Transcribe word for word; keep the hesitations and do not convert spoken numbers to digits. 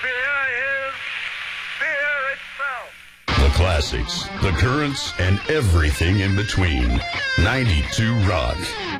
Fear is fear itself. The classics, the currents, and everything in between. ninety-two Rock.